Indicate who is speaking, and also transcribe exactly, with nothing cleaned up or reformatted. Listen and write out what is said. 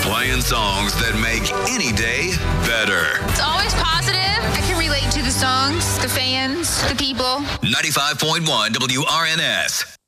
Speaker 1: Playing songs that make any day better.
Speaker 2: It's always positive. I can relate to the songs, the fans, the people.
Speaker 1: ninety-five point one W R N S.